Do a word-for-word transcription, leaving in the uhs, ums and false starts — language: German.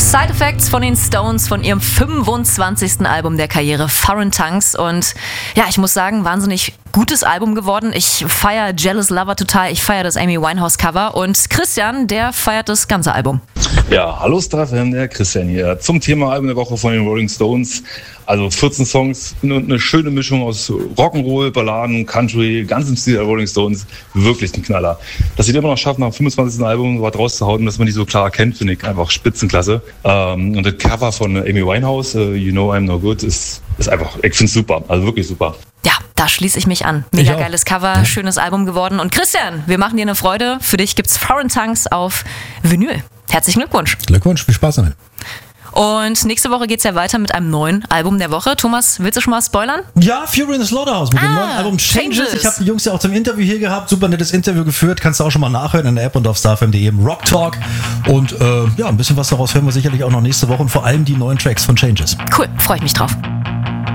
Side Effects von den Stones von ihrem fünfundzwanzigsten Album der Karriere, Foreign Tongues. Und ja, ich muss sagen, wahnsinnig gutes Album geworden. Ich feiere Jealous Lover total, ich feiere das Amy Winehouse Cover und Christian, der feiert das ganze Album. Ja, hallo Starfam, der Christian hier. Zum Thema Album der Woche von den Rolling Stones. Also vierzehn Songs und eine schöne Mischung aus Rock'n'Roll, Balladen, Country, ganz im Stil der Rolling Stones. Wirklich ein Knaller. Dass sie immer noch schaffen, nach dem fünfundzwanzigsten Album was rauszuhauen, dass man die so klar erkennt, finde ich einfach spitzenklasse. Ähm, und das Cover von Amy Winehouse, uh, You Know I'm No Good, ist, ist einfach, ich finde es super, also wirklich super. Ja, da schließe ich mich an. Mega geiles Cover, ja. Schönes Album geworden. Und Christian, wir machen dir eine Freude. Für dich gibt's Foreign Tongues auf Vinyl. Herzlichen Glückwunsch. Glückwunsch, viel Spaß damit. Und nächste Woche geht's ja weiter mit einem neuen Album der Woche. Thomas, willst du schon mal spoilern? Ja, Fury in the Slaughterhouse mit ah, dem neuen Album Changes. Changes. Ich habe die Jungs ja auch zum Interview hier gehabt. Super nettes Interview geführt. Kannst du auch schon mal nachhören in der App und auf starfm punkt de im Rock Talk. Und äh, ja, ein bisschen was daraus hören wir sicherlich auch noch nächste Woche. Und vor allem die neuen Tracks von Changes. Cool, freue ich mich drauf.